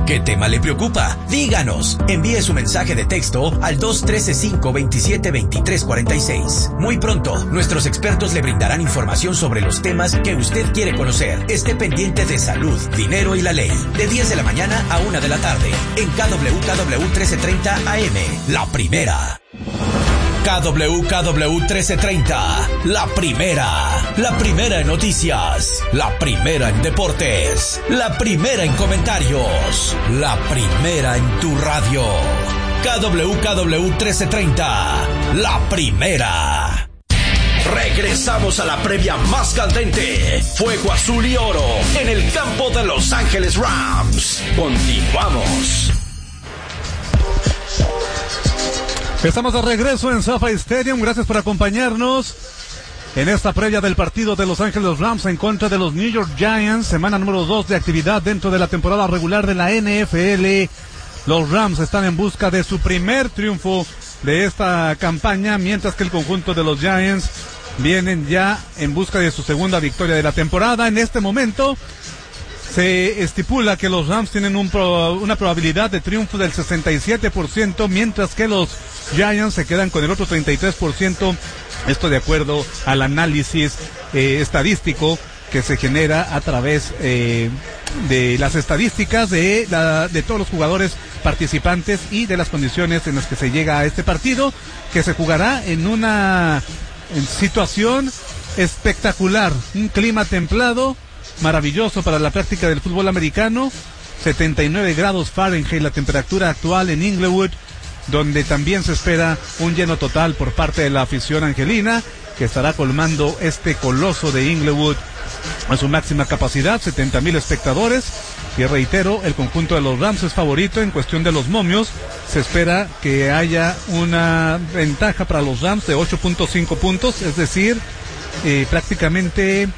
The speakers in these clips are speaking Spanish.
¿Qué tema le preocupa? Díganos. Envíe su mensaje de texto al 213-527-2346. Muy pronto, nuestros expertos le brindarán información sobre los temas que usted quiere conocer. Esté pendiente de salud, dinero y la ley. De 10 de la mañana a 1 de la tarde. En KWKW 1330 AM. La primera. KWKW 1330, la primera en noticias, la primera en deportes, la primera en comentarios, la primera en tu radio. KWKW 1330, la primera. Regresamos a la previa más candente, fuego azul y oro, en el campo de Los Ángeles Rams. Continuamos. Estamos de regreso en SoFi Stadium. Gracias por acompañarnos en esta previa del partido de Los Ángeles Rams en contra de los New York Giants. Semana número 2 de actividad dentro de la temporada regular de la NFL. Los Rams están en busca de su primer triunfo de esta campaña, mientras que el conjunto de los Giants vienen ya en busca de su segunda victoria de la temporada. En este momento se estipula que los Rams tienen una probabilidad de triunfo del 67%, mientras que los Giants se quedan con el otro 33%. Esto de acuerdo al análisis estadístico que se genera a través de las estadísticas de todos los jugadores participantes y de las condiciones en las que se llega a este partido, que se jugará en una situación espectacular, un clima templado, maravilloso para la práctica del fútbol americano. 79 grados Fahrenheit la temperatura actual en Inglewood, donde también se espera un lleno total por parte de la afición angelina, que estará colmando este coloso de Inglewood a su máxima capacidad, 70,000 espectadores. Y reitero, el conjunto de los Rams es favorito en cuestión de los momios. Se espera que haya una ventaja para los Rams de 8.5 puntos, es decir, prácticamente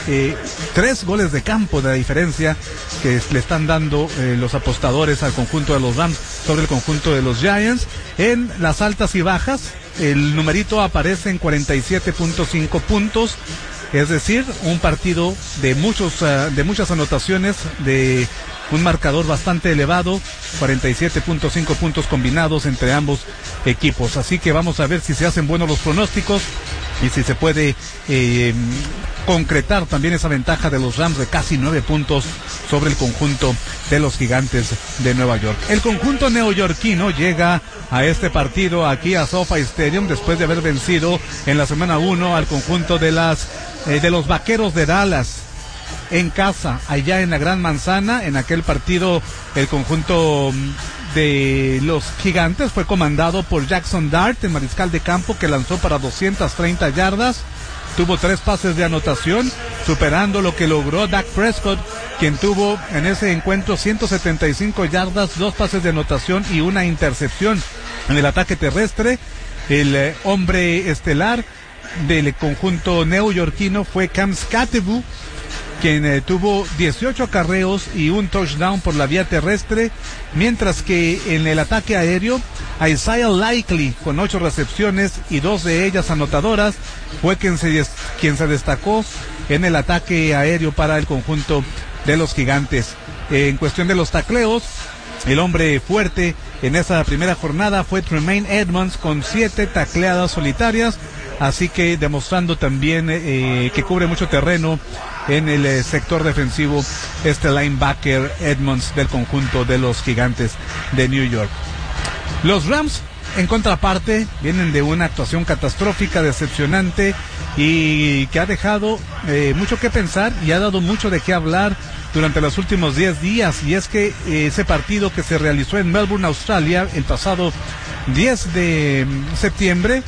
3 goles de campo de la diferencia que le están dando los apostadores al conjunto de los Rams sobre el conjunto de los Giants. En las altas y bajas, el numerito aparece en 47.5 puntos, es decir, un partido de muchas anotaciones, de un marcador bastante elevado, 47.5 puntos combinados entre ambos equipos. Así que vamos a ver si se hacen buenos los pronósticos y si se puede concretar también esa ventaja de los Rams de casi 9 puntos sobre el conjunto de los Gigantes de Nueva York. El conjunto neoyorquino llega a este partido aquí a SoFi Stadium después de haber vencido en la semana 1 al conjunto de los Vaqueros de Dallas en casa, allá en la Gran Manzana. En aquel partido el conjunto de los Gigantes fue comandado por Jackson Dart, el mariscal de campo, que lanzó para 230 yardas. Tuvo 3 pases de anotación, superando lo que logró Dak Prescott, quien tuvo en ese encuentro 175 yardas, 2 pases de anotación y una intercepción. En el ataque terrestre, el hombre estelar del conjunto neoyorquino fue Cam Skattebo, quien tuvo 18 acarreos y un touchdown por la vía terrestre, mientras que en el ataque aéreo, Isaiah Likely, con 8 recepciones y 2 de ellas anotadoras, fue quien se destacó en el ataque aéreo para el conjunto de los Gigantes. En cuestión de los tacleos, el hombre fuerte en esa primera jornada fue Tremaine Edmonds con 7 tacleadas solitarias, así que demostrando también que cubre mucho terreno en el sector defensivo este linebacker Edmonds del conjunto de los Gigantes de New York. Los Rams, en contraparte, vienen de una actuación catastrófica, decepcionante, y que ha dejado mucho que pensar y ha dado mucho de qué hablar durante los últimos 10 días, y es que ese partido que se realizó en Melbourne, Australia, el pasado 10 de septiembre,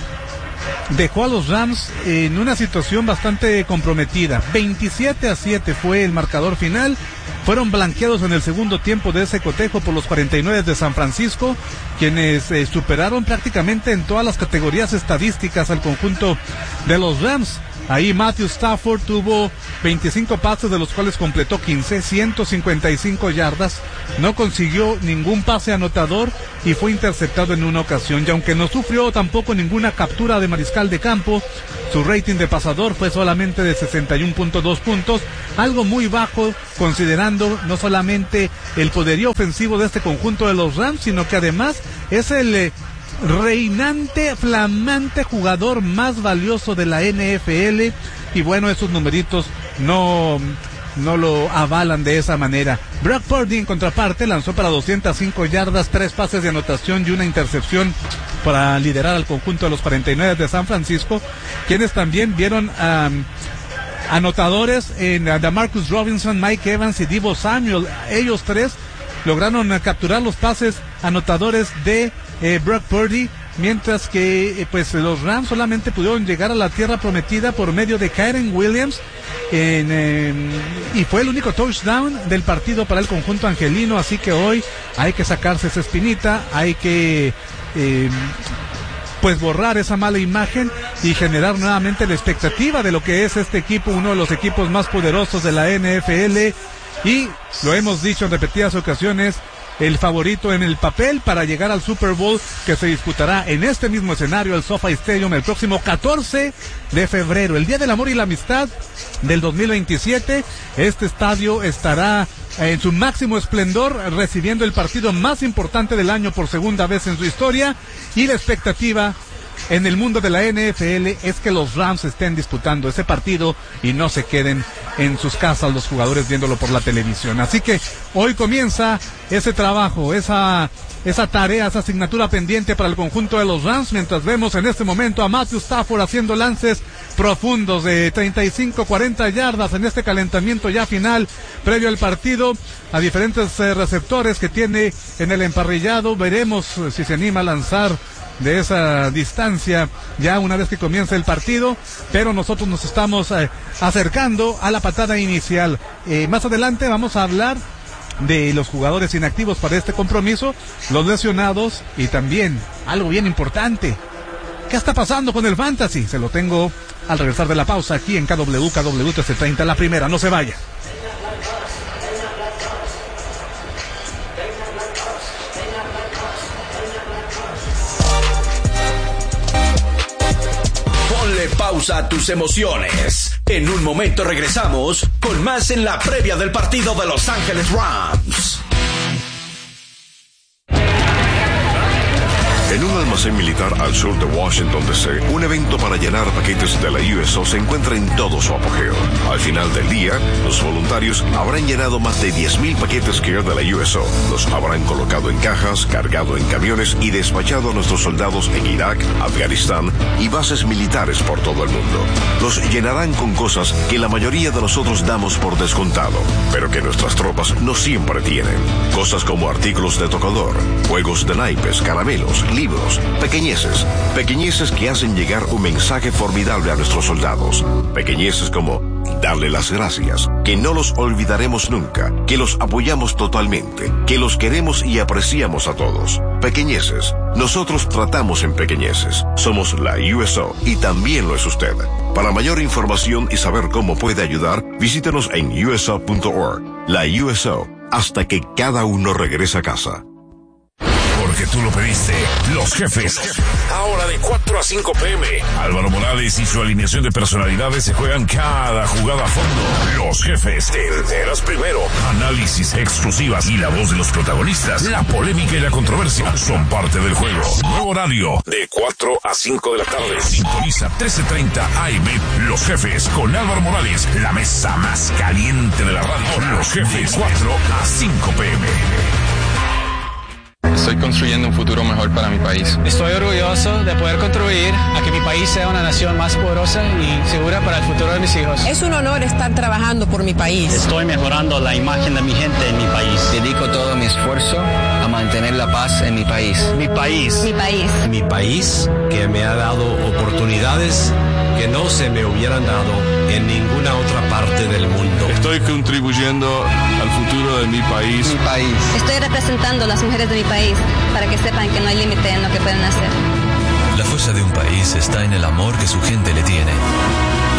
dejó a los Rams en una situación bastante comprometida. 27-7 fue el marcador final. Fueron blanqueados en el segundo tiempo de ese cotejo por los 49 de San Francisco, quienes superaron prácticamente en todas las categorías estadísticas al conjunto de los Rams. Ahí Matthew Stafford tuvo 25 pases, de los cuales completó 15, 155 yardas, no consiguió ningún pase anotador y fue interceptado en una ocasión. Y aunque no sufrió tampoco ninguna captura de mariscal de campo, su rating de pasador fue solamente de 61.2 puntos, algo muy bajo considerando no solamente el poderío ofensivo de este conjunto de los Rams, sino que además es el reinante, flamante jugador más valioso de la NFL, y bueno, esos numeritos no lo avalan de esa manera. Brock Purdy, en contraparte, lanzó para 205 yardas, 3 pases de anotación y una intercepción para liderar al conjunto de los 49 de San Francisco, quienes también vieron anotadores en DeMarcus Robinson, Mike Evans y Deebo Samuel. Ellos tres lograron capturar los pases anotadores de Brock Purdy, mientras que pues los Rams solamente pudieron llegar a la tierra prometida por medio de Kyren Williams, y fue el único touchdown del partido para el conjunto angelino. Así que hoy hay que sacarse esa espinita, hay que pues borrar esa mala imagen y generar nuevamente la expectativa de lo que es este equipo, uno de los equipos más poderosos de la NFL, y lo hemos dicho en repetidas ocasiones, el favorito en el papel para llegar al Super Bowl, que se disputará en este mismo escenario, el SoFi Stadium, el próximo 14 de febrero, el Día del Amor y la Amistad del 2027. Este estadio estará en su máximo esplendor, recibiendo el partido más importante del año por segunda vez en su historia, y la expectativa en el mundo de la NFL es que los Rams estén disputando ese partido y no se queden en sus casas los jugadores viéndolo por la televisión. Así que hoy comienza ese trabajo, esa tarea, esa asignatura pendiente para el conjunto de los Rams, mientras vemos en este momento a Matthew Stafford haciendo lances profundos de 35-40 yardas en este calentamiento ya final previo al partido, a diferentes receptores que tiene en el emparrillado. Veremos si se anima a lanzar de esa distancia ya una vez que comience el partido, pero nosotros nos estamos acercando a la patada inicial. Más adelante vamos a hablar de los jugadores inactivos para este compromiso, los lesionados y también algo bien importante. ¿Qué está pasando con el Fantasy? Se lo tengo al regresar de la pausa aquí en KW 1330, la primera, no se vaya. Ponle pausa a tus emociones. En un momento regresamos con más en la previa del partido de Los Ángeles Rams. En un almacén militar al sur de Washington, D.C., un evento para llenar paquetes de la USO se encuentra en todo su apogeo. Al final del día, los voluntarios habrán llenado más de 10,000 paquetes Care de la USO. Los habrán colocado en cajas, cargado en camiones y despachado a nuestros soldados en Irak, Afganistán y bases militares por todo el mundo. Los llenarán con cosas que la mayoría de nosotros damos por descontado, pero que nuestras tropas no siempre tienen. Cosas como artículos de tocador, juegos de naipes, caramelos, libros, pequeñeces que hacen llegar un mensaje formidable a nuestros soldados, pequeñeces como darle las gracias, que no los olvidaremos nunca, que los apoyamos totalmente, que los queremos y apreciamos a todos. Pequeñeces, nosotros tratamos en pequeñeces, somos la USO y también lo es usted. Para mayor información y saber cómo puede ayudar, visítenos en uso.org. La USO, hasta que cada uno regrese a casa. Porque tú lo pediste. Los Jefes. Ahora de 4 a 5 p.m. Álvaro Morales y su alineación de personalidades se juegan cada jugada a fondo. Los Jefes. Te enteras primero. Análisis exclusivas y la voz de los protagonistas. La polémica y la controversia son parte del juego. Nuevo horario de 4 a 5 de la tarde. Sintoniza 13:30 AM. Los Jefes con Álvaro Morales. La mesa más caliente de la radio. Los Jefes. 4 a 5 p.m. Estoy construyendo un futuro mejor para mi país. Estoy orgulloso de poder contribuir a que mi país sea una nación más poderosa y segura para el futuro de mis hijos. Es un honor estar trabajando por mi país. Estoy mejorando la imagen de mi gente en mi país. Dedico todo mi esfuerzo a mantener la paz en mi país. Mi país. Mi país. Mi país, que me ha dado oportunidades que no se me hubieran dado en ninguna otra parte del mundo. Estoy contribuyendo al futuro de mi país. Mi país. Estoy representando a las mujeres de mi país para que sepan que no hay límite en lo que pueden hacer. La fuerza de un país está en el amor que su gente le tiene.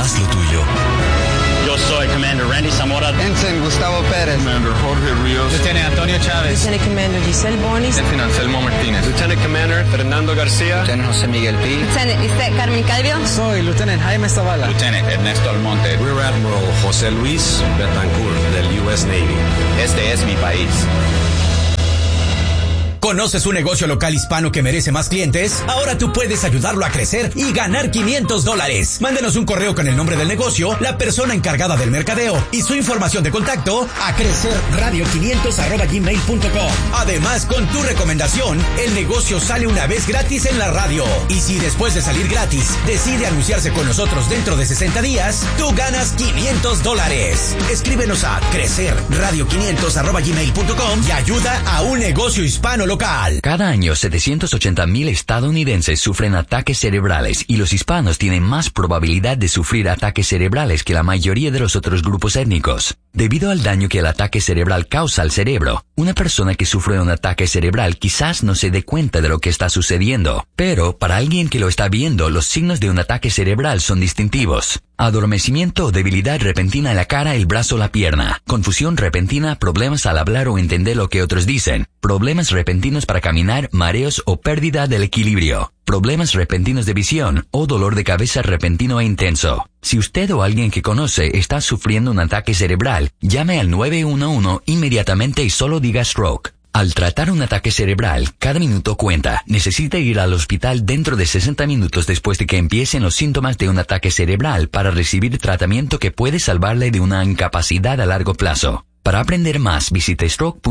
haz lo tuyo. Yo soy Commander Randy Zamora. Ensign Gustavo Pérez. Commander Jorge Ríos. Lieutenant Antonio Chávez. Lieutenant Commander Giselle Bonis. Lieutenant Anselmo Martínez. Lieutenant Commander Fernando García. Lieutenant José Miguel Pi. Lieutenant Lisette Carmen Calvio. Soy Lieutenant Jaime Zavala. Lieutenant Ernesto Almonte. Rear Admiral José Luis Betancourt del U.S. Navy. Este es mi país. ¿Conoces un negocio local hispano que merece más clientes? Ahora tú puedes ayudarlo a crecer y ganar $500. Mándenos un correo con el nombre del negocio, la persona encargada del mercadeo y su información de contacto a crecerradio500@gmail.com. Además, con tu recomendación, el negocio sale una vez gratis en la radio. Y si después de salir gratis decide anunciarse con nosotros dentro de 60 días, tú ganas $500. Escríbenos a crecerradio500@gmail.com y ayuda a un negocio hispano local. Cada año 780,000 estadounidenses sufren ataques cerebrales y los hispanos tienen más probabilidad de sufrir ataques cerebrales que la mayoría de los otros grupos étnicos. Debido al daño que el ataque cerebral causa al cerebro, una persona que sufre un ataque cerebral quizás no se dé cuenta de lo que está sucediendo, pero para alguien que lo está viendo, los signos de un ataque cerebral son distintivos. Adormecimiento o debilidad repentina en la cara, el brazo o la pierna. Confusión repentina, problemas al hablar o entender lo que otros dicen. Problemas repentinos para caminar, mareos o pérdida del equilibrio. Problemas repentinos de visión o dolor de cabeza repentino e intenso. Si usted o alguien que conoce está sufriendo un ataque cerebral, llame al 911 inmediatamente y solo diga stroke. Al tratar un ataque cerebral, cada minuto cuenta. Necesita ir al hospital dentro de 60 minutos después de que empiecen los síntomas de un ataque cerebral para recibir tratamiento que puede salvarle de una incapacidad a largo plazo. Para aprender más, visite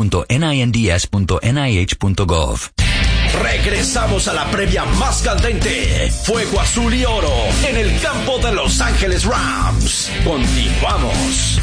stroke.ninds.nih.gov. Regresamos a la previa más candente. Fuego azul y oro en el campo de Los Ángeles Rams. Continuamos.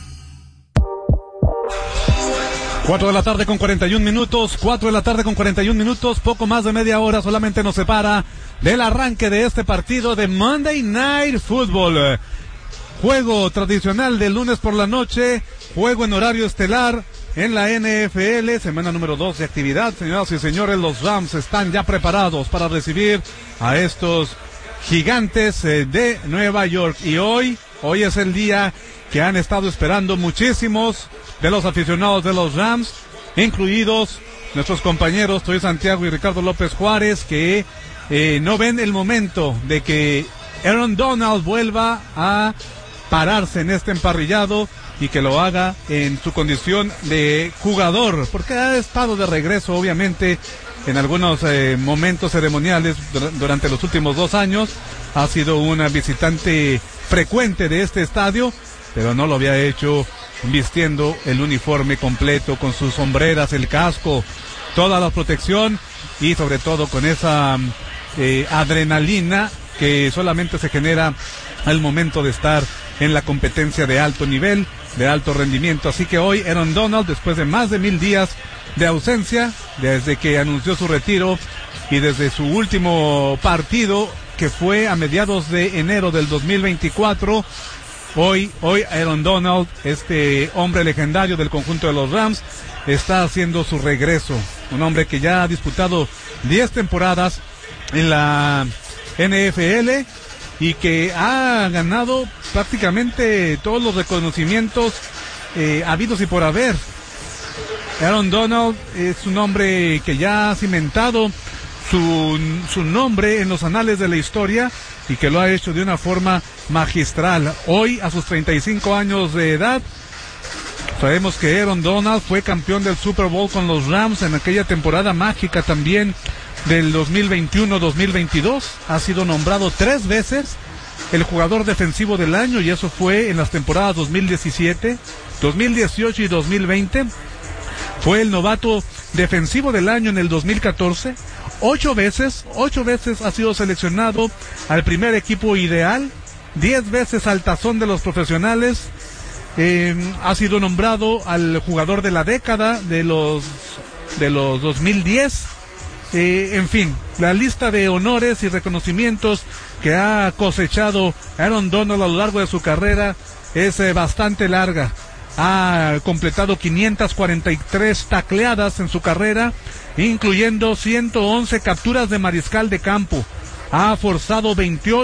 4 de la tarde con 41 minutos, 4 de la tarde con 41 minutos, poco más de media hora solamente nos separa del arranque de este partido de Monday Night Football. Juego tradicional del lunes por la noche, juego en horario estelar en la NFL, semana número 2 de actividad. Señoras y señores, los Rams están ya preparados para recibir a estos gigantes de Nueva York. Y hoy es el día que han estado esperando muchísimos de los aficionados de los Rams, incluidos nuestros compañeros Toy Santiago y Ricardo López Juárez, que no ven el momento de que Aaron Donald vuelva a pararse en este emparrillado y que lo haga en su condición de jugador, porque ha estado de regreso obviamente en algunos momentos ceremoniales durante los últimos 2 años. Ha sido una visitante frecuente de este estadio, pero no lo había hecho vistiendo el uniforme completo, con sus sombreras, el casco, toda la protección y sobre todo con esa adrenalina que solamente se genera al momento de estar en la competencia de alto nivel, de alto rendimiento. Así que hoy Aaron Donald, después de más de 1000 días de ausencia, desde que anunció su retiro y desde su último partido, que fue a mediados de enero del 2024, Hoy Aaron Donald, este hombre legendario del conjunto de los Rams, está haciendo su regreso. Un hombre que ya ha disputado 10 temporadas en la NFL y que ha ganado prácticamente todos los reconocimientos habidos y por haber. Aaron Donald es un hombre que ya ha cimentado su nombre en los anales de la historia y que lo ha hecho de una forma magistral. Hoy, a sus 35 años de edad, sabemos que Aaron Donald fue campeón del Super Bowl con los Rams en aquella temporada mágica también del 2021-2022. Ha sido nombrado 3 veces el jugador defensivo del año, y eso fue en las temporadas 2017, 2018 y 2020. Fue el novato defensivo del año en el 2014. 8 veces ha sido seleccionado al primer equipo ideal, 10 veces al tazón de los profesionales, ha sido nombrado al jugador de la década de los 2010, en fin, la lista de honores y reconocimientos que ha cosechado Aaron Donald a lo largo de su carrera es bastante larga. Ha completado 543 tacleadas en su carrera, incluyendo 111 capturas de mariscal de campo. ha forzado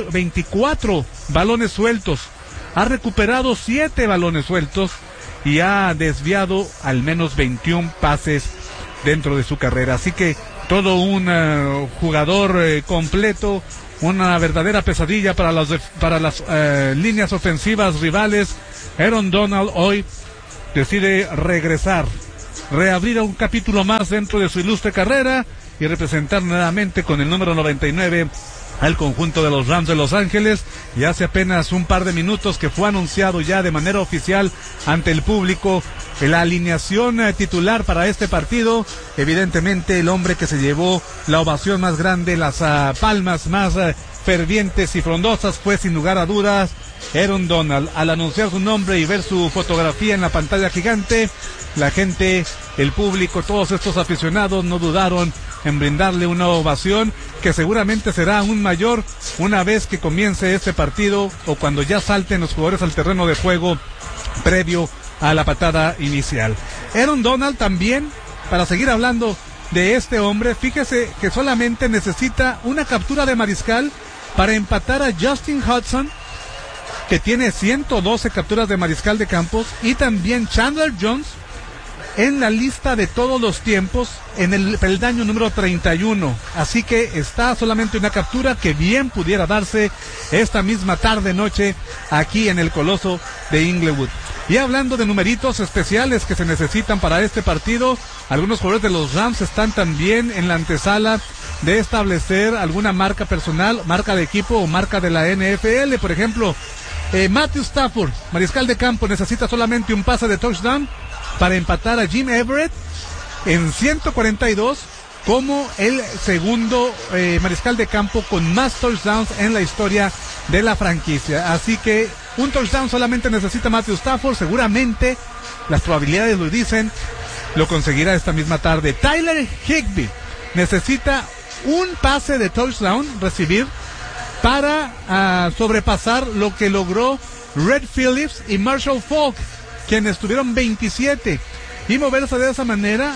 24 balones sueltos, ha recuperado 7 balones sueltos y ha desviado al menos 21 pases dentro de su carrera. Así que todo un jugador completo, una verdadera pesadilla para las líneas ofensivas rivales. Aaron Donald hoy decide regresar, reabrir un capítulo más dentro de su ilustre carrera y representar nuevamente con el número 99 al conjunto de los Rams de Los Ángeles. Y hace apenas un par de minutos que fue anunciado ya de manera oficial ante el público la alineación titular para este partido. Evidentemente el hombre que se llevó la ovación más grande, las palmas más fervientes y frondosas fue sin lugar a dudas Aaron Donald. Al anunciar su nombre y ver su fotografía en la pantalla gigante, la gente, el público, todos estos aficionados no dudaron en brindarle una ovación que seguramente será aún mayor una vez que comience este partido o cuando ya salten los jugadores al terreno de juego previo a la patada inicial. Aaron Donald también, para seguir hablando de este hombre, fíjese que solamente necesita una captura de mariscal para empatar a Justin Hudson, que tiene 112 capturas de mariscal de campos, y también Chandler Jones en la lista de todos los tiempos en el peldaño número 31. Así que está solamente una captura que bien pudiera darse esta misma tarde-noche aquí en el Coloso de Inglewood. Y hablando de numeritos especiales que se necesitan para este partido, algunos jugadores de los Rams están también en la antesala de establecer alguna marca personal, marca de equipo o marca de la NFL. Por ejemplo, Matthew Stafford, mariscal de campo, necesita solamente un pase de touchdown para empatar a Jim Everett en 142 como el segundo mariscal de campo con más touchdowns en la historia de la franquicia. Así que un touchdown solamente necesita Matthew Stafford. Seguramente las probabilidades lo dicen, lo conseguirá esta misma tarde. Tyler Higbee necesita un pase de touchdown recibir para sobrepasar lo que logró Red Phillips y Marshall Faulk, quienes tuvieron 27, y moverse de esa manera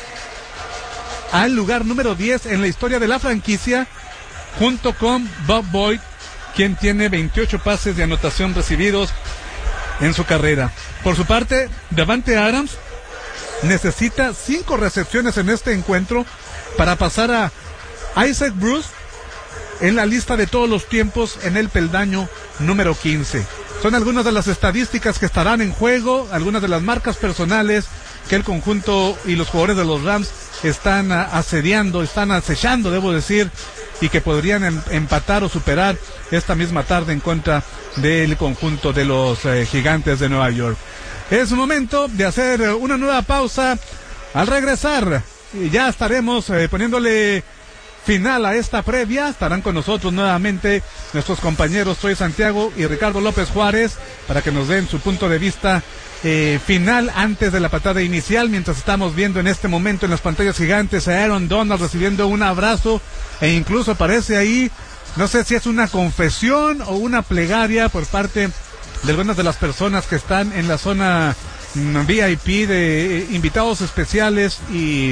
al lugar número 10 en la historia de la franquicia, junto con Bob Boyd, quien tiene 28 pases de anotación recibidos en su carrera. Por su parte, Davante Adams necesita 5 recepciones en este encuentro para pasar a Isaac Bruce en la lista de todos los tiempos en el peldaño número 15. Son algunas de las estadísticas que estarán en juego, algunas de las marcas personales que el conjunto y los jugadores de los Rams están asediando, están acechando, debo decir, y que podrían empatar o superar esta misma tarde en contra del conjunto de los Gigantes de Nueva York. Es momento de hacer una nueva pausa. Al regresar, ya estaremos poniéndole final a esta previa. Estarán con nosotros nuevamente nuestros compañeros Troy Santiago y Ricardo López Juárez para que nos den su punto de vista final antes de la patada inicial, mientras estamos viendo en este momento en las pantallas gigantes a Aaron Donald recibiendo un abrazo e incluso aparece ahí, no sé si es una confesión o una plegaria por parte de algunas de las personas que están en la zona VIP de invitados especiales y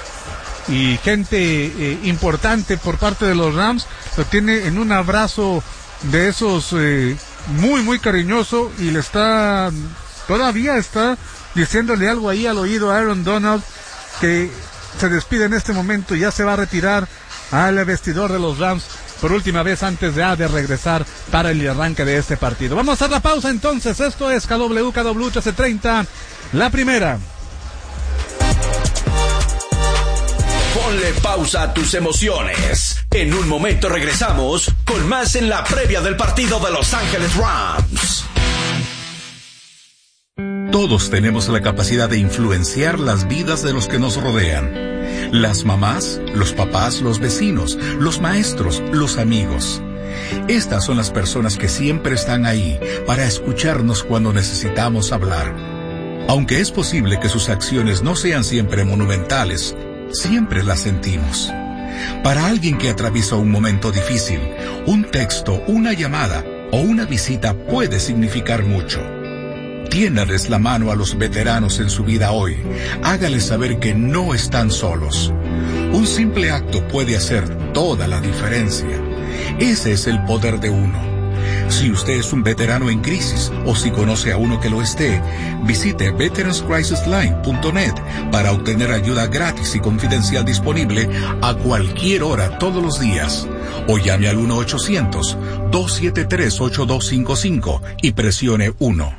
gente importante por parte de los Rams. Lo tiene en un abrazo de esos muy muy cariñoso y todavía está diciéndole algo ahí al oído a Aaron Donald, que se despide en este momento y ya se va a retirar al vestidor de los Rams por última vez antes de regresar para el arranque de este partido. Vamos a hacer la pausa entonces. Esto es KW 1330, la primera. Ponle pausa a tus emociones. En un momento regresamos con más en la previa del partido de Los Ángeles Rams. Todos tenemos la capacidad de influenciar las vidas de los que nos rodean. Las mamás, los papás, los vecinos, los maestros, los amigos. Estas son las personas que siempre están ahí para escucharnos cuando necesitamos hablar. Aunque es posible que sus acciones no sean siempre monumentales, siempre las sentimos. Para alguien que atraviesa un momento difícil, un texto, una llamada o una visita puede significar mucho. Tiéndales la mano a los veteranos en su vida hoy. Hágales saber que no están solos. Un simple acto puede hacer toda la diferencia. Ese es el poder de uno. Si usted es un veterano en crisis o si conoce a uno que lo esté, visite veteranscrisisline.net para obtener ayuda gratis y confidencial disponible a cualquier hora todos los días. O llame al 1-800-273-8255 y presione 1.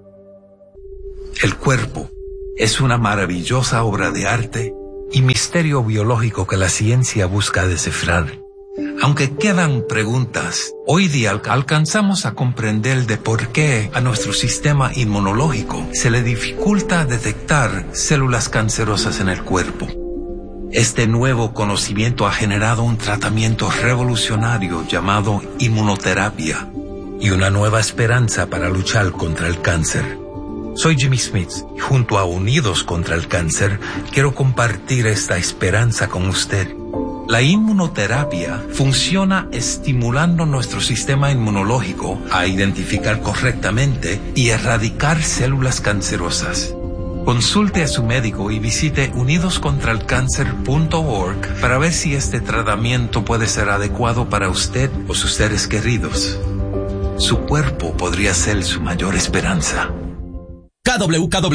El cuerpo es una maravillosa obra de arte y misterio biológico que la ciencia busca descifrar. Aunque quedan preguntas, hoy día alcanzamos a comprender de por qué a nuestro sistema inmunológico se le dificulta detectar células cancerosas en el cuerpo. Este nuevo conocimiento ha generado un tratamiento revolucionario llamado inmunoterapia y una nueva esperanza para luchar contra el cáncer. Soy Jimmy Smith y junto a Unidos contra el Cáncer quiero compartir esta esperanza con usted. La inmunoterapia funciona estimulando nuestro sistema inmunológico a identificar correctamente y erradicar células cancerosas. Consulte a su médico y visite unidoscontralcancer.org para ver si este tratamiento puede ser adecuado para usted o sus seres queridos. Su cuerpo podría ser su mayor esperanza. KWKW